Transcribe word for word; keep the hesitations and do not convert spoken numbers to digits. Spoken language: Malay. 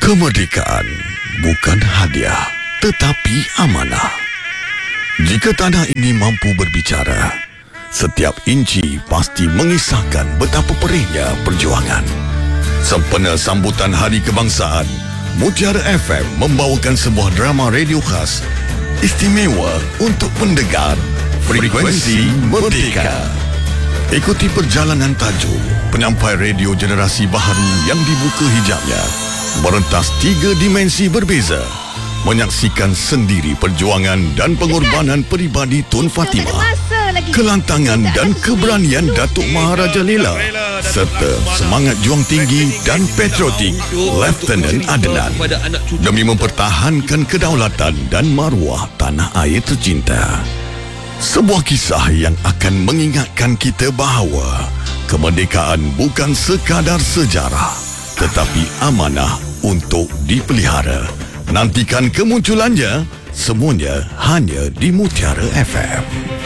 Kemerdekaan bukan hadiah, tetapi amanah. Jika tanah ini mampu berbicara, setiap inci pasti mengisahkan betapa perihnya perjuangan. Sempena sambutan Hari Kebangsaan, Mutiara F M membawakan sebuah drama radio khas istimewa untuk pendengar Frekuensi Merdeka. Ikuti perjalanan tajuk penyampai radio generasi baharu yang dibuka hijabnya, merentas tiga dimensi berbeza, menyaksikan sendiri perjuangan dan pengorbanan peribadi Tun Fatimah, kelantangan dan keberanian Datuk Maharaja Lela, serta semangat juang tinggi dan patriotik Lieutenant Adnan demi mempertahankan kedaulatan dan maruah tanah air tercinta. Sebuah kisah yang akan mengingatkan kita bahawa kemerdekaan bukan sekadar sejarah, tetapi amanah untuk dipelihara. Nantikan kemunculannya, semuanya hanya di Mutiara F M.